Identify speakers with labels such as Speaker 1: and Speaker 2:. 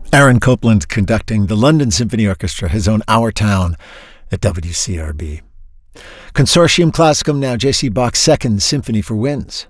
Speaker 1: Aaron Copland conducting the London Symphony Orchestra, his own Our Town at WCRB. Consortium Classicum now, J.C. Bach's Second Symphony for Winds.